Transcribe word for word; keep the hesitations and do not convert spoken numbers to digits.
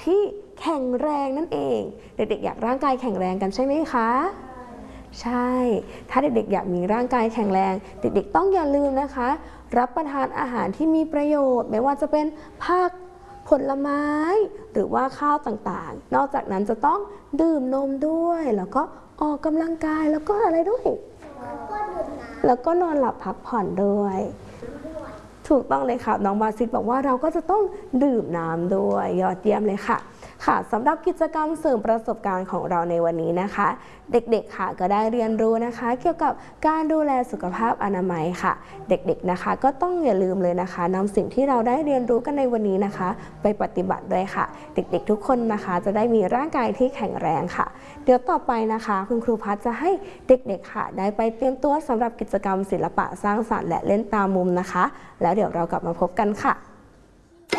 ที่แข็งแรงนั่นเองเด็กๆอยากร่างกายแข็งแรงกันใช่ไหมคะใช่ถ้าเด็กๆอยากมีร่างกายแข็งแรงเด็กๆต้องอย่าลืมนะคะรับประทานอาหารที่มีประโยชน์ไม่ว่าจะเป็นผักผลไม้หรือว่าข้าวต่างๆนอกจากนั้นจะต้องดื่มนมด้วยแล้วก็ออกกำลังกายแล้วก็อะไรด้วยแล้วก็นอนหลับพักผ่อนด้วยถูกต้องเลยค่ะน้องบาซิสบอกว่าเราก็จะต้องดื่มน้ำด้วยยอดเยี่ยมเลยค่ะค่ะสำหรับกิจกรรมเสริมประสบการณ์ของเราในวันนี้นะคะเด็กๆค่ะก็ได้เรียนรู้นะคะเกี่ยวกับการดูแลสุขภาพอนามัยค่ะเด็กๆนะคะก็ต้องอย่าลืมเลยนะคะนำสิ่งที่เราได้เรียนรู้กันในวันนี้นะคะไปปฏิบัติด้วยค่ะเด็กๆทุกคนนะคะจะได้มีร่างกายที่แข็งแรงค่ะเดี๋ยวต่อไปนะคะคุณครูพัชจะให้เด็กๆค่ะได้ไปเตรียมตัวสำหรับกิจกรรมศิลปะสร้างสรรค์และเล่นตามมุมนะคะแล้วเดี๋ยวเรากลับมาพบกันค่ะ